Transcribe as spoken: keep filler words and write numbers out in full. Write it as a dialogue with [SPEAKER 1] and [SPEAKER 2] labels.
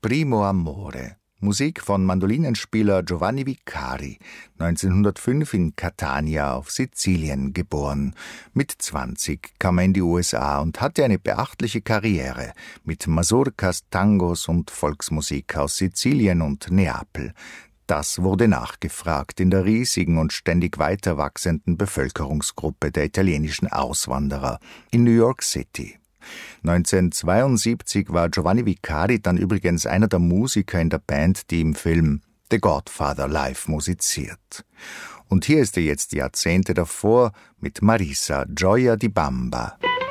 [SPEAKER 1] Primo Amore, Musik von Mandolinenspieler Giovanni Vicari, neunzehnhundertfünf in Catania auf Sizilien geboren. Mit zwanzig kam er in die U S A und hatte eine beachtliche Karriere mit Masurkas, Tangos und Volksmusik aus Sizilien und Neapel. Das wurde nachgefragt in der riesigen und ständig weiter wachsenden Bevölkerungsgruppe der italienischen Auswanderer in New York City. neunzehnhundertzweiundsiebzig war Giovanni Vicari dann übrigens einer der Musiker in der Band, die im Film The Godfather live musiziert. Und hier ist er jetzt Jahrzehnte davor mit Marisa, Gioia di Bamba.